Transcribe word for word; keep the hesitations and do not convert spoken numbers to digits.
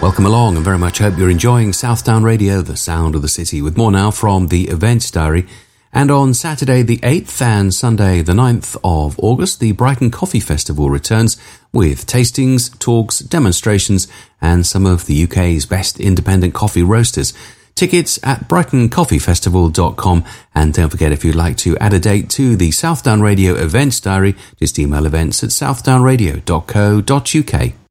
Welcome along and very much hope you're enjoying Southdown Radio, the sound of the city, with more now from the Events Diary. And on Saturday the eighth and Sunday the ninth of August, the Brighton Coffee Festival returns with tastings, talks, demonstrations and some of the U K's best independent coffee roasters. Tickets at brighton coffee festival dot com, and don't forget, if you'd like to add a date to the Southdown Radio Events Diary, just email events at southdown radio dot co dot uk.